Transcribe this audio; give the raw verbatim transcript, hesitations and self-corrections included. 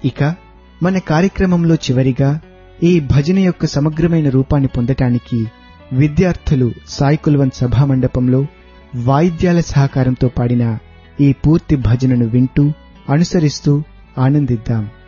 ఇక మన కార్యక్రమంలో చివరిగా ఈ భజన యొక్క సమగ్రమైన రూపాన్ని పొందటానికి విద్యార్థులు సాయి కుల్వంత్ సభామండపంలో వాయిద్యాల సహకారంతో పాడిన ఈ పూర్తి భజనను వింటూ అనుసరిస్తూ ఆనందిద్దాం.